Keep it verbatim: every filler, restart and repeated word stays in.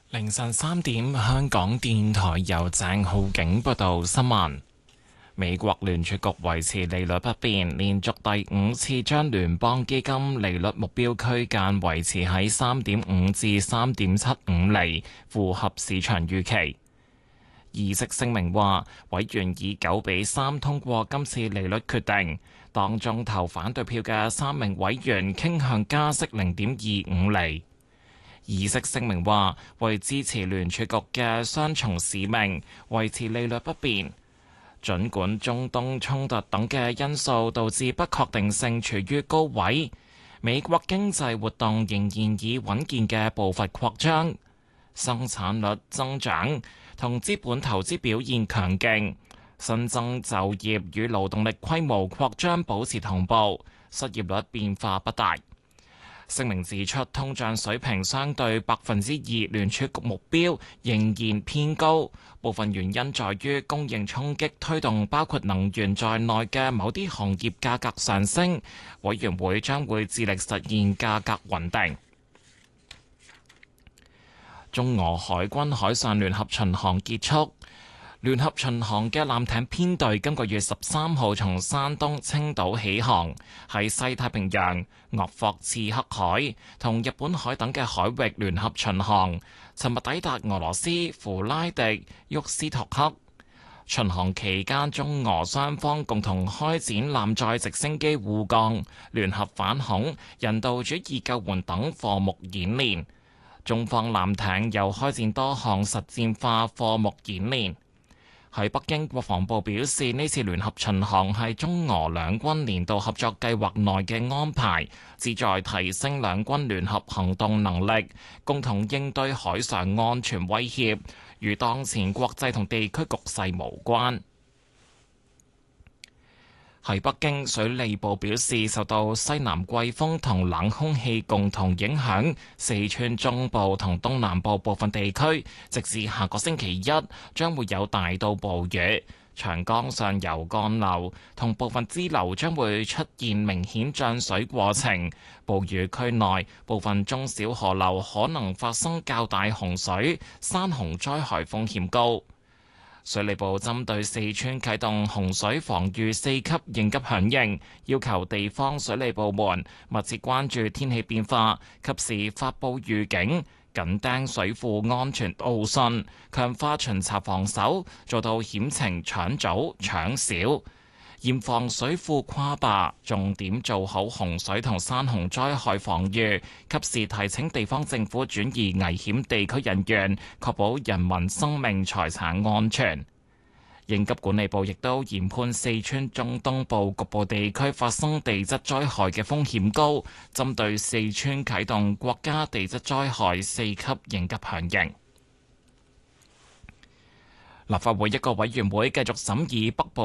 凌晨三點，香港電台由鄭浩景報道新聞。美國聯儲局維持利率不變，連續第五次將聯邦基金利率目標區間維持喺三點五至三點七五厘，符合市場預期。議息聲明話，委員以九比三通過今次利率決定，當中投反對票嘅三名委員傾向加息零點二五厘。議息聲明話，為支持聯儲局嘅雙重使命，維持利率不變。儘管中東衝突等嘅因素導致不確定性處於高位，美國經濟活動仍然以穩健嘅步伐擴張，生產率增長同資本投資表現強勁，新增就業與勞動力規模擴張保持同步，失業率變化不大。聲明指出，通脹水平相對百分之二聯儲局目標仍然偏高，部分原因在於供應衝擊推動包括能源在內嘅某啲行業價格上升。委員會將會致力實現價格穩定。中俄海軍海上聯合巡航結束。聯合巡航嘅艦艇編隊今個月十三號從山東青島起航，喺西太平洋、鄂霍次克海同日本海等嘅海域聯合巡航。尋日抵達俄羅斯弗拉迪沃斯托克。巡航期間，中俄雙方共同開展艦載直升機護降、聯合反恐、人道主義救援等課目演練。中方艦艇又開展多項實戰化課目演練。喺北京，國防部表示，呢次聯合巡航係中俄兩軍年度合作計劃內嘅安排，旨在提升兩軍聯合行動能力，共同應對海上安全威脅，與當前國際同地區局勢無關。喺北京，水利部表示，受到西南季風同冷空氣共同影響，四川中部同東南部部分地區，直至下個星期一將會有大到暴雨，長江上游幹流同部分支流將會出現明顯漲水過程，暴雨區內部分中小河流可能發生較大洪水，山洪災害風險高。水利部針對四川啟動洪水防禦四級應急響應，要求地方水利部門密切關注天氣變化，及時發布預警，緊盯水庫安全導訊，強化巡查防守，做到險情搶早搶少，嚴防水庫跨壩，重點做好洪水同山洪災害防禦，及時提請地方政府轉移危險地區人員，確保人民生命財產安全。應急管理部亦都研判四川中東部局部地區發生地質災害嘅風險高，針對四川啟動國家地質災害四級應急響應。立法會一個委員會繼續審議北部